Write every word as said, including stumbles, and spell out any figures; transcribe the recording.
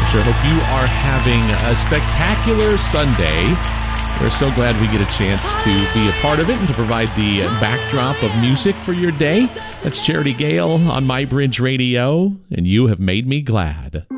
Sure hope you are having a spectacular Sunday. We're so glad we get a chance to be a part of it and to provide the backdrop of music for your day. That's Charity Gale on My Bridge Radio, and you have made me glad.